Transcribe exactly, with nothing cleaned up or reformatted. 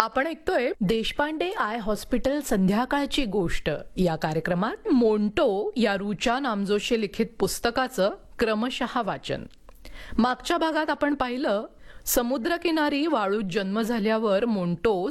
आपण ऐकतोय Deshpande I hospital संध्याकाळची गोष्ट या कार्यक्रमात मोंटो या रुचा नामजोशी लिखित पुस्तकाचं क्रमशः वाचन. मागच्या भागात आपण पाहिलं समुद्रकिनारी वाळूत जन्म झाल्यावर मोंटो